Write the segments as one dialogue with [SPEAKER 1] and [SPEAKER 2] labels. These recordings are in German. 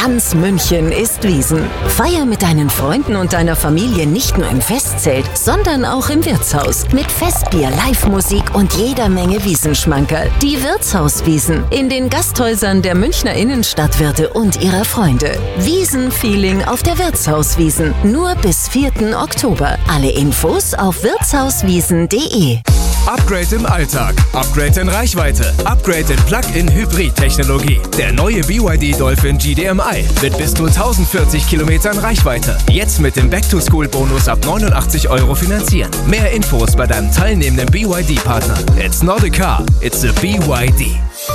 [SPEAKER 1] Ganz München ist Wiesn. Feier mit deinen Freunden und deiner Familie nicht nur im Festzelt, sondern auch im Wirtshaus. Mit Festbier, Live-Musik und jeder Menge Wiesenschmankerl. Die Wirtshauswiesn in den Gasthäusern der Münchner Innenstadtwirte und ihrer Freunde. Wiesn-Feeling auf der Wirtshauswiesn. Nur bis 4. Oktober. Alle Infos auf wirtshauswiesn.de.
[SPEAKER 2] Upgrade im Alltag, Upgrade in Reichweite, Upgrade in Plug-in-Hybrid-Technologie. Der neue BYD Dolphin GDMI mit bis zu 1040 Kilometern Reichweite. Jetzt mit dem Back-to-School-Bonus ab 89 € finanzieren. Mehr Infos bei deinem teilnehmenden BYD-Partner. It's not a car, it's a BYD.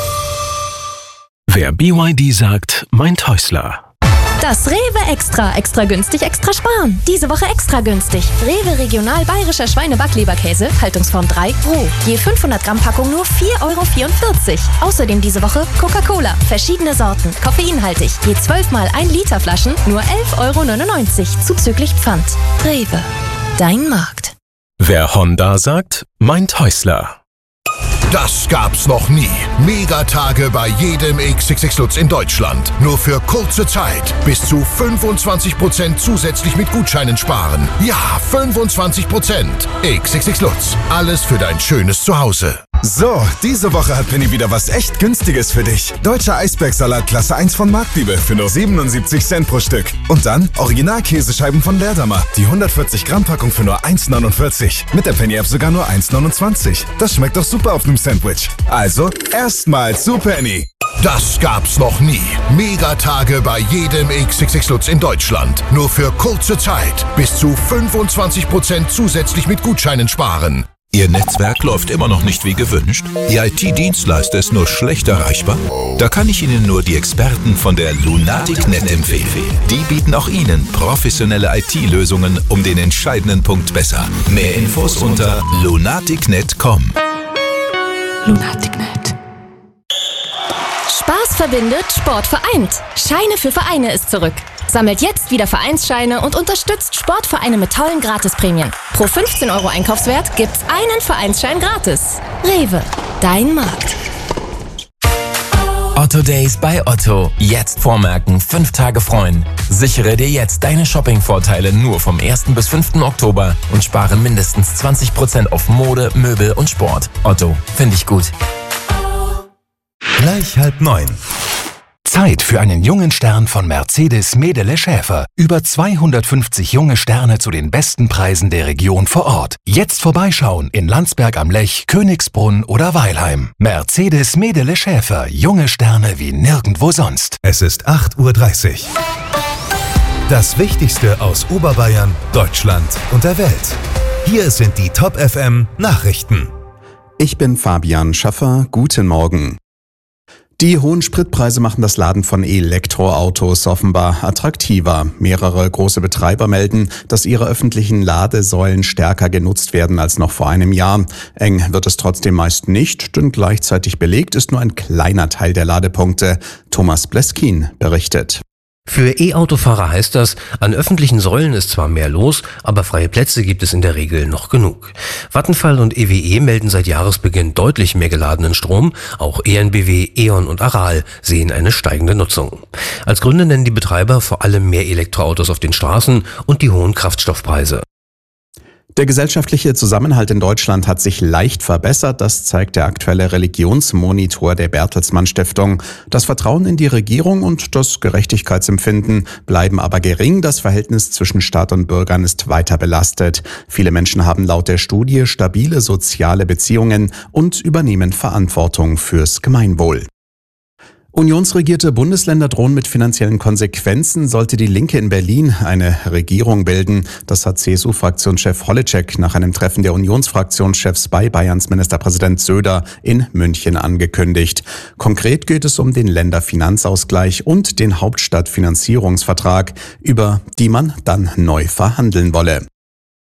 [SPEAKER 3] Wer BYD sagt, meint Häusler.
[SPEAKER 4] Das Rewe Extra. Extra günstig, extra sparen. Diese Woche extra günstig. Rewe Regional Bayerischer Schweine-Backleberkäse, Haltungsform 3, roh. Je 500 Gramm Packung nur 4,44 €. Außerdem diese Woche Coca-Cola. Verschiedene Sorten, koffeinhaltig. Je 12 mal 1 Liter Flaschen nur 11,99 € zuzüglich Pfand. Rewe. Dein Markt.
[SPEAKER 3] Wer Honda sagt, meint Häusler.
[SPEAKER 5] Das gab's noch nie. Megatage bei jedem XXX Lutz in Deutschland. Nur für kurze Zeit. Bis zu 25% zusätzlich mit Gutscheinen sparen. Ja, 25%. XXX Lutz. Alles für dein schönes Zuhause.
[SPEAKER 6] So, diese Woche hat Penny wieder was echt Günstiges für dich. Deutscher Eisbergsalat Klasse 1 von Marktliebe für nur 77 Cent pro Stück. Und dann Original-Käsescheiben von Leerdammer. Die 140 Gramm Packung für nur 1,49. Mit der Penny-App sogar nur 1,29. Das schmeckt doch super auf einem Sandwich. Also, erstmal zu Penny.
[SPEAKER 5] Das gab's noch nie. Megatage bei jedem XXX Lutz in Deutschland. Nur für kurze Zeit. Bis zu 25% zusätzlich mit Gutscheinen sparen.
[SPEAKER 7] Ihr Netzwerk läuft immer noch nicht wie gewünscht? Ihr IT-Dienstleister ist nur schlecht erreichbar? Da kann ich Ihnen nur die Experten von der Lunatic.net empfehlen. Die bieten auch Ihnen professionelle IT-Lösungen um den entscheidenden Punkt besser. Mehr Infos unter lunatic.net.com.
[SPEAKER 4] Lunatic.net. Spaß verbindet, Sport vereint. Scheine für Vereine ist zurück. Sammelt jetzt wieder Vereinsscheine und unterstützt Sportvereine mit tollen Gratisprämien. Pro 15 € Einkaufswert gibt's einen Vereinsschein gratis. Rewe, dein Markt.
[SPEAKER 8] Otto Days bei Otto. Jetzt vormerken, 5 Tage freuen. Sichere dir jetzt deine Shopping-Vorteile nur vom 1. bis 5. Oktober und spare mindestens 20% auf Mode, Möbel und Sport. Otto, finde ich gut.
[SPEAKER 9] Gleich 8:30. Zeit für einen jungen Stern von Mercedes Medele Schäfer. Über 250 junge Sterne zu den besten Preisen der Region vor Ort. Jetzt vorbeischauen in Landsberg am Lech, Königsbrunn oder Weilheim. Mercedes Medele Schäfer. Junge Sterne wie nirgendwo sonst.
[SPEAKER 10] Es ist 8:30 Uhr. Das Wichtigste aus Oberbayern, Deutschland und der Welt. Hier sind die Top FM Nachrichten.
[SPEAKER 11] Ich bin Fabian Schaffer. Guten Morgen. Die hohen Spritpreise machen das Laden von Elektroautos offenbar attraktiver. Mehrere große Betreiber melden, dass ihre öffentlichen Ladesäulen stärker genutzt werden als noch vor einem Jahr. Eng wird es trotzdem meist nicht, denn gleichzeitig belegt ist nur ein kleiner Teil der Ladepunkte. Thomas Bleskin berichtet.
[SPEAKER 12] Für E-Autofahrer heißt das, an öffentlichen Säulen ist zwar mehr los, aber freie Plätze gibt es in der Regel noch genug. Vattenfall und EWE melden seit Jahresbeginn deutlich mehr geladenen Strom. Auch EnBW, E.ON und Aral sehen eine steigende Nutzung. Als Gründe nennen die Betreiber vor allem mehr Elektroautos auf den Straßen und die hohen Kraftstoffpreise.
[SPEAKER 11] Der gesellschaftliche Zusammenhalt in Deutschland hat sich leicht verbessert, das zeigt der aktuelle Religionsmonitor der Bertelsmann Stiftung. Das Vertrauen in die Regierung und das Gerechtigkeitsempfinden bleiben aber gering. Das Verhältnis zwischen Staat und Bürgern ist weiter belastet. Viele Menschen haben laut der Studie stabile soziale Beziehungen und übernehmen Verantwortung fürs Gemeinwohl. Unionsregierte Bundesländer drohen mit finanziellen Konsequenzen, sollte die Linke in Berlin eine Regierung bilden. Das hat CSU-Fraktionschef Holitschek nach einem Treffen der Unionsfraktionschefs bei Bayerns Ministerpräsident Söder in München angekündigt. Konkret geht es um den Länderfinanzausgleich und den Hauptstadtfinanzierungsvertrag, über die man dann neu verhandeln wolle.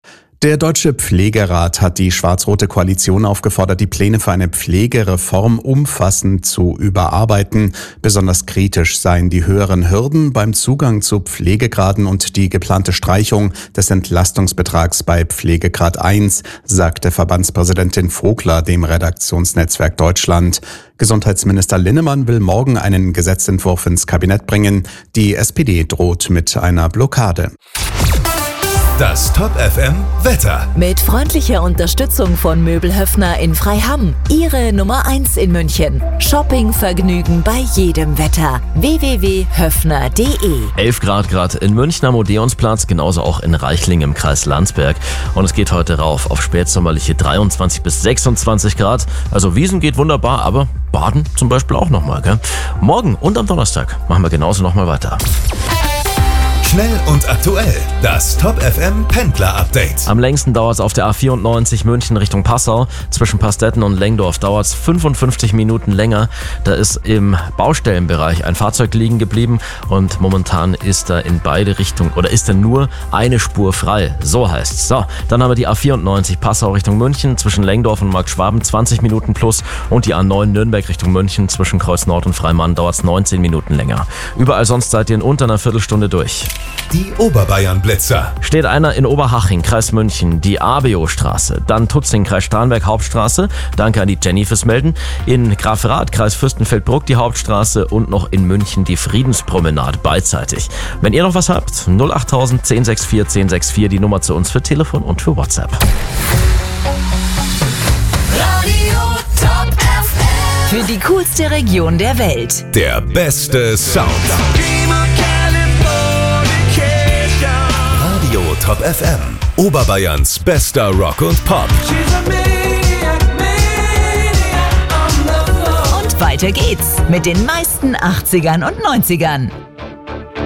[SPEAKER 11] Der Deutsche Pflegerat hat die schwarz-rote Koalition aufgefordert, die Pläne für eine Pflegereform umfassend zu überarbeiten. Besonders kritisch seien die höheren Hürden beim Zugang zu Pflegegraden und die geplante Streichung des Entlastungsbetrags bei Pflegegrad 1, sagte Verbandspräsidentin Vogler dem Redaktionsnetzwerk Deutschland. Gesundheitsminister Linnemann will morgen einen Gesetzentwurf ins Kabinett bringen. Die SPD droht mit einer Blockade.
[SPEAKER 10] Das Top FM Wetter.
[SPEAKER 1] Mit freundlicher Unterstützung von Möbel Höffner in Freiham. Ihre Nummer 1 in München. Shoppingvergnügen bei jedem Wetter. www.höffner.de
[SPEAKER 13] 11 Grad gerade in München am Odeonsplatz, genauso auch in Reichling im Kreis Landsberg. Und es geht heute rauf auf spätsommerliche 23 bis 26 Grad. Also Wiesen geht wunderbar, aber Baden zum Beispiel auch nochmal, gell? Morgen und am Donnerstag machen wir genauso nochmal weiter.
[SPEAKER 10] Schnell und aktuell. Das Top FM Pendler Update.
[SPEAKER 13] Am längsten dauert es auf der A94 München Richtung Passau. Zwischen Pastetten und Lengdorf dauert es 55 Minuten länger. Da ist im Baustellenbereich ein Fahrzeug liegen geblieben und momentan ist da in beide Richtungen oder ist da nur eine Spur frei. So heißt's. So, dann haben wir die A94 Passau Richtung München zwischen Lengdorf und Marktschwaben 20 Minuten plus und die A9 Nürnberg Richtung München zwischen Kreuz Nord und Freimann dauert es 19 Minuten länger. Überall sonst seid ihr in unter einer Viertelstunde durch.
[SPEAKER 10] Die Oberbayern-Blitzer.
[SPEAKER 13] Steht einer in Oberhaching, Kreis München, die Abeo-Straße, dann Tutzing, Kreis Starnberg, Hauptstraße. Danke an die Jenny fürs Melden. In Grafrath, Kreis Fürstenfeldbruck, die Hauptstraße und noch in München die Friedenspromenade beidseitig. Wenn ihr noch was habt, 08000 1064 1064, die Nummer zu uns für Telefon und für WhatsApp.
[SPEAKER 1] Radio Top FM. Für die coolste Region der Welt.
[SPEAKER 10] Der beste Sound. Radio Top FM. Oberbayerns bester Rock und Pop.
[SPEAKER 1] Und weiter geht's mit den meisten 80ern und 90ern.